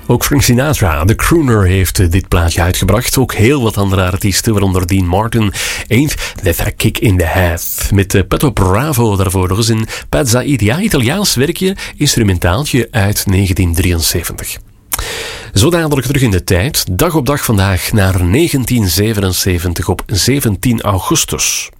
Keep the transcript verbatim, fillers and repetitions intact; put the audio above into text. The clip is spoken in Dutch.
Ook Frank Sinatra, de crooner, heeft dit plaatje uitgebracht. Ook heel wat andere artiesten, waaronder Dean Martin. Ain't That a Kick in the Head. Met Petto Bravo daarvoor nog eens in Pat Said. Ja, Italiaans werkje, instrumentaaltje uit negentien drieënzeventig. Zo dadelijk terug in de tijd. Dag op dag vandaag naar negentien zevenenzeventig op zeventien augustus.